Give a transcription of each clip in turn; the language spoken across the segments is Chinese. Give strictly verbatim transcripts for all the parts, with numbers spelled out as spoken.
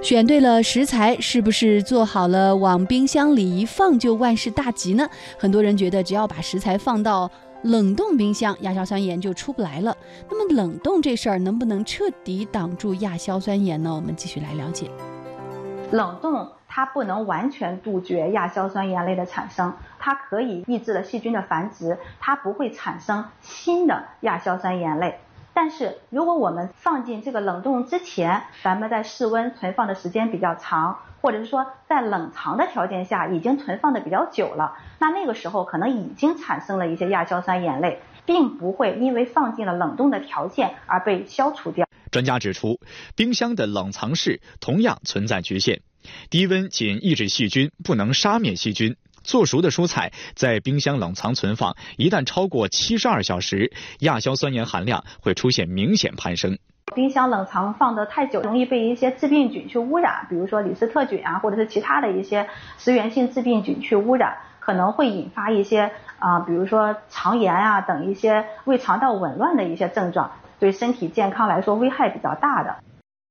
选对了食材，是不是做好了往冰箱里一放就万事大吉呢？很多人觉得只要把食材放到冷冻冰箱，亚硝酸盐就出不来了。那么冷冻这事儿能不能彻底挡住亚硝酸盐呢？我们继续来了解。 冷冻它不能完全杜绝亚硝酸盐类的产生，它可以抑制了细菌的繁殖，它不会产生新的亚硝酸盐类。但是如果我们放进这个冷冻之前，咱们在室温存放的时间比较长，或者是说在冷藏的条件下已经存放的比较久了，那那个时候可能已经产生了一些亚硝酸盐类，并不会因为放进了冷冻的条件而被消除掉。 专家指出，冰箱的冷藏室同样存在局限，低温仅抑制细菌，不能杀灭细菌。做熟的蔬菜在冰箱冷藏存放，一旦超过七十二小时，亚硝酸盐含量会出现明显攀升。 冰箱冷藏放得太久，容易被一些致病菌去污染，比如说李斯特菌啊，或者是其他的一些食源性致病菌去污染，可能会引发一些啊、呃，比如说肠炎啊等一些胃肠道紊乱的一些症状，对身体健康来说危害比较大的。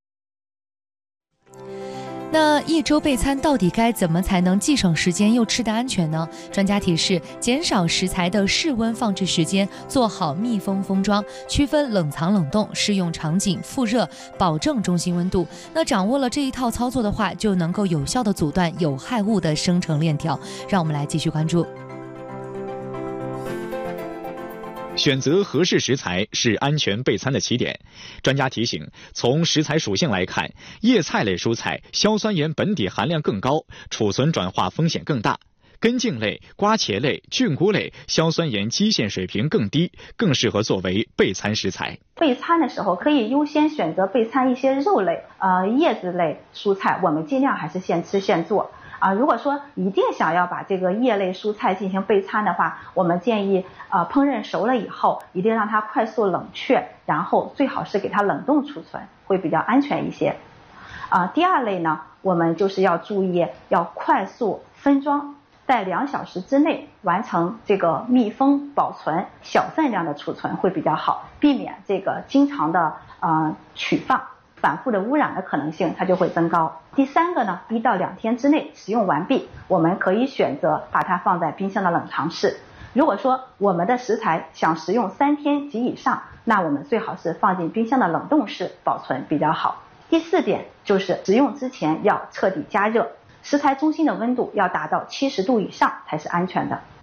那一周备餐到底该怎么才能既省时间又吃得安全呢？专家提示，减少食材的室温放置时间，做好密封封装，区分冷藏冷冻，适用场景，复热，保证中心温度。那掌握了这一套操作的话，就能够有效地阻断有害物的生成链条。让我们来继续关注。 选择合适食材是安全备餐的起点。专家提醒，从食材属性来看，叶菜类蔬菜硝酸盐本底含量更高，储存转化风险更大；根茎类、瓜茄类、菌菇类硝酸盐基线水平更低，更适合作为备餐食材。 备餐的时候可以优先选择备餐一些肉类、呃叶子类蔬菜，我们尽量还是现吃现做。啊，如果说一定想要把这个叶类蔬菜进行备餐的话，我们建议呃烹饪熟了以后，一定让它快速冷却，然后最好是给它冷冻储存，会比较安全一些。啊，第二类呢，我们就是要注意要快速分装，在两小时之内完成这个密封保存，小分量的储存会比较好，避免这个经常的呃取放。反复的污染的可能性它就会增高。第三个呢，一到两天之内使用完毕，我们可以选择把它放在冰箱的冷藏室。如果说我们的食材想食用三天及以上，那我们最好是放进冰箱的冷冻室保存比较好。第四点就是食用之前要彻底加热，食材中心的温度要达到七十度以上才是安全的。